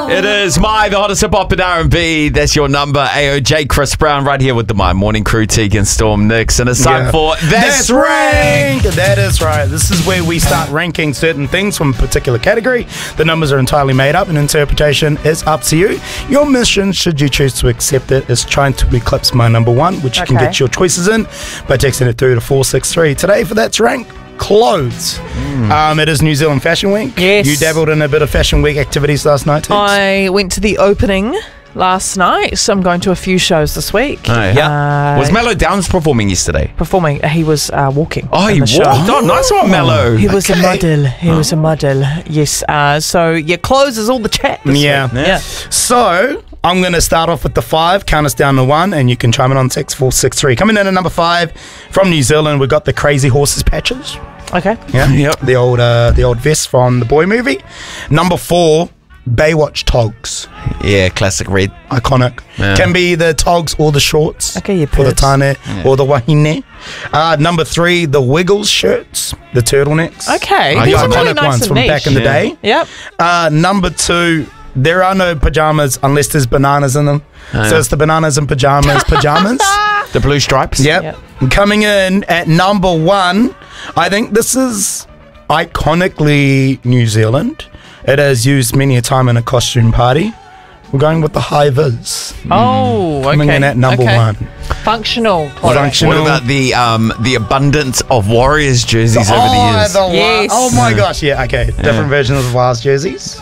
It is the hottest hip hop and R&B. That's your number. AOJ, Chris Brown, right here with the My Morning Crew, Tegan, Storm, Nix, and it's time for That's Ranked. That is right. This is where we start ranking certain things from a particular category. The numbers are entirely made up, and interpretation is up to you. Your mission, should you choose to accept it, is trying to eclipse my number one, which you can get your choices in by texting it through to 463. Today for That's Ranked, clothes. It is New Zealand Fashion Week. Yes. You dabbled in a bit of Fashion Week activities last night, Tex? I went to the opening last night, so I'm going to a few shows this week. Oh, yeah. Was Mellow Downs performing yesterday? Performing. He was walking. Oh, he in the walked. show. Oh, nice one, Mellow. He was a model. He was a model. Yes. So your clothes is all the chat. This week. Yeah. So I'm going to start off with the 5, count us down to 1, and you can chime in on 6463. Coming in at number 5 from New Zealand, we've got the Crazy Horses patches. Okay. Yeah. Yep. The old vest from the Boy movie. Number 4, Baywatch togs. Yeah, classic red. Iconic. Yeah. Can be the togs or the shorts. Okay, your or the purse. tane or the wahine. Number 3, the Wiggles shirts, the turtlenecks. Okay. The These are iconic really nice ones and from niche. back in the day. Yep. Number 2, there are no pajamas unless there's bananas in them. So it's the bananas and pajamas. The blue stripes. Yep. Coming in at number 1, I think this is iconically New Zealand. It has used many a time in a costume party. We're going with the high vis. Oh, okay. Coming in at number 1. Functional. Functional. What about the abundance of Warriors jerseys over the years? Yes. Oh my gosh, yeah, okay. Different versions of Wild jerseys.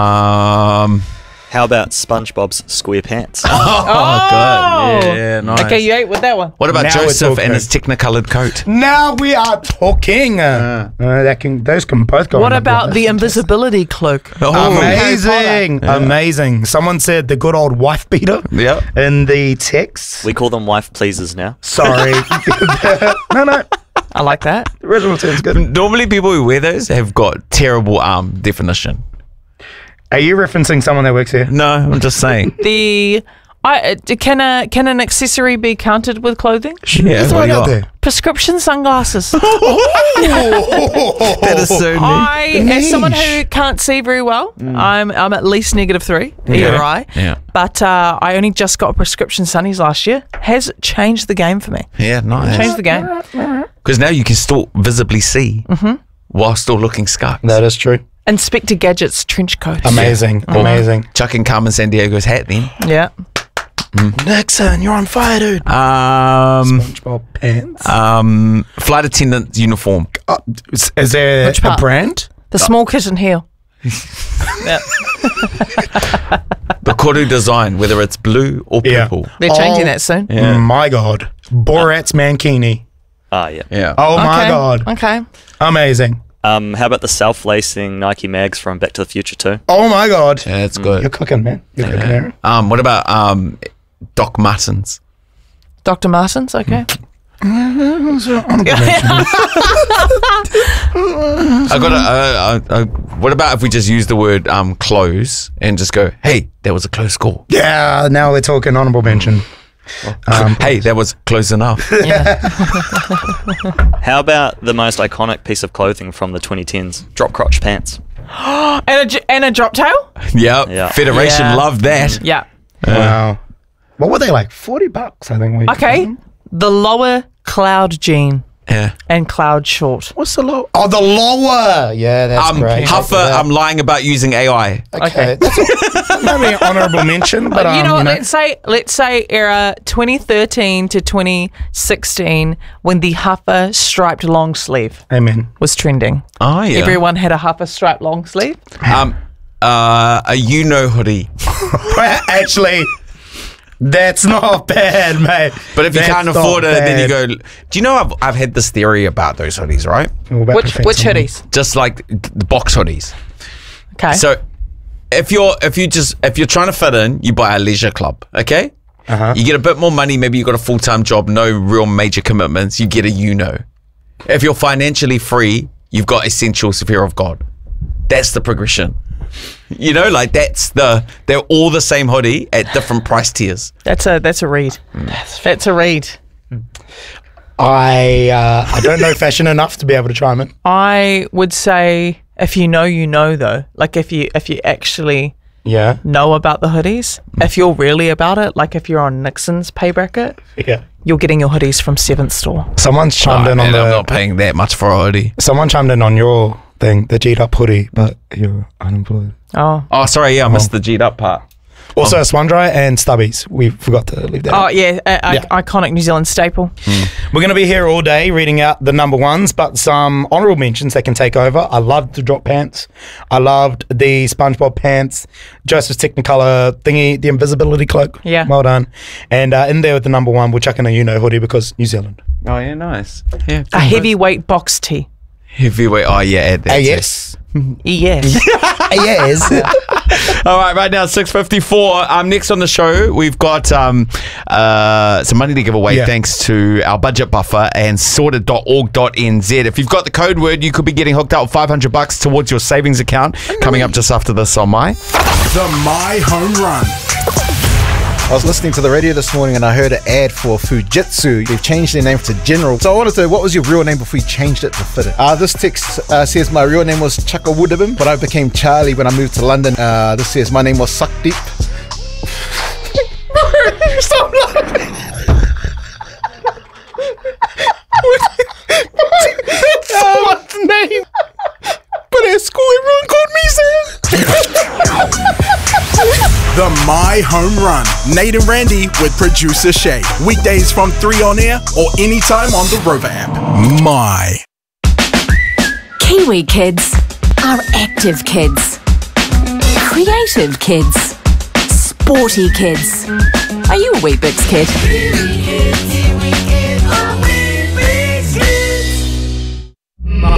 How about SpongeBob's SquarePants? Oh, good. Yeah, nice. Okay, you ate with that one. What about Now we're Joseph talking. and his technicolored coat? Now we are talking. Those can both go. What on about the list. invisibility cloak? Amazing, amazing. Someone said the good old wife beater. Yep. In the text. We call them wife pleasers now. Sorry. No. I like that. The original term's good. Normally, people who wear those have got terrible definition. Are you referencing someone that works here? No, I'm just saying. Can an accessory be counted with clothing? Yeah, It's what right do you out got? there. Prescription sunglasses. That is so neat. As someone who can't see very well, I'm at least -3, either eye. Yeah. But I only just got prescription sunnies last year. Has changed the game for me. Yeah, nice. Changed the game. Because now you can still visibly see while still looking scarred. That is true. Inspector Gadget's trench coat. Amazing. Amazing. Chucking Carmen San Diego's hat then. Yeah. Nixon, you're on fire, dude. SpongeBob pants. Flight attendant uniform. Is there Which a part? brand? The small kitten heel. Yeah. The koru design, whether it's blue or Yeah. purple. They're changing that soon. Yeah. My God. Borat's mankini. Yeah. Yeah. Oh my Okay. God. Okay. Amazing. How about the self-lacing Nike mags from Back to the Future 2? Oh my God. Yeah, that's You're good. cooking, man. You're cooking, Aaron. What about Doc Martens? Dr. Martens, okay. I got what about if we just use the word close and just go, hey, that was a close call. Yeah, now we're talking honorable mention. Hey, that was close enough. Yeah. How about the most iconic piece of clothing from the 2010s? Drop crotch pants. and a drop tail? Yep. Yeah. Federation Yeah. loved that. Yeah. Wow. What were they like? $40, I think. Okay. The lower cloud jean Yeah. and cloud short. What's the lower? Oh, the lower. Yeah, that's great. Huffer, I'm lying about using AI. Okay. That's maybe an honorable mention, but you know what? Let's say era 2013 to 2016 when the Huffer striped long sleeve Amen. was trending. Oh, yeah. Everyone had a Huffer striped long sleeve. A hoodie. Actually, that's not bad, mate. But if you That's can't not afford it, then you bad. go. Do you know I've had this theory about those hoodies, right? Which hoodies? Just like the box hoodies. Okay. So if you're trying to fit in, you buy a leisure club, okay? You get a bit more money, maybe you got a full-time job, no real major commitments, you get a If you're financially free, you've got essentials, fear of God. That's the progression. You know, like they're all the same hoodie at different price tiers. That's a read. That's a read. I don't know fashion enough to be able to chime in. I would say if you know, though. Like if you actually Yeah. know about the hoodies. If you're really about it, like if you're on Nixon's pay bracket, Yeah. you're getting your hoodies from 7th Store. Someone's chimed in on I'm the. not paying that much for a hoodie. Someone chimed in on your thing, the G'd up hoodie, but you're unemployed. Oh. Oh, sorry, yeah, I missed the G'd up part. Also, Swan-Dry and Stubbies. We forgot to leave that. Oh, out. yeah, Yeah. iconic New Zealand staple. We're going to be here all day reading out the number ones, but some honourable mentions they can take over. I loved the drop pants. I loved the SpongeBob pants. Joseph's Technicolor thingy, the invisibility cloak. Yeah. Well done. And in there with the number one, we're chucking a hoodie because New Zealand. Oh, yeah, nice. Yeah. A heavyweight box tee. Heavyweight. Oh, yeah, add that. Yes. Yes. Yes. All right now 6:54. Next on the show, we've got some money to give away thanks to our budget buffer and sorted.org.nz. If you've got the code word, you could be getting hooked up with $500 towards your savings account. Coming up just after this on My. The My Home Run. I was listening to the radio this morning and I heard an ad for Fujitsu. They've changed their name to General. So I wanted to know, what was your real name before you changed it to fit it? This text says my real name was Chakawudabim, but I became Charlie when I moved to London. This says my name was Suckdeep. Stop laughing. Someone's name. But at school everyone called me Sam. The My Home Run. Nate and Randy with producer Shay. Weekdays from 3 on air or anytime on the Rover app. My. Kiwi kids are active kids, creative kids, sporty kids. Are you a Weet-Bix kid?